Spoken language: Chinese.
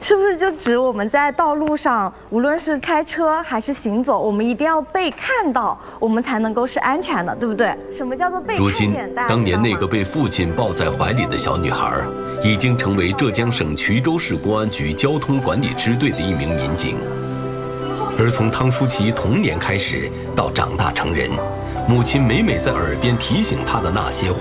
是不是就指我们在道路上，无论是开车还是行走，我们一定要被看到，我们才能够是安全的，对不对？什么叫做被看见？ 如今，当年那个被父亲抱在怀里的小女孩，已经成为浙江省衢州市公安局交通管理支队的一名民警。而从汤舒淇童年开始到长大成人，母亲每每在耳边提醒她的那些话，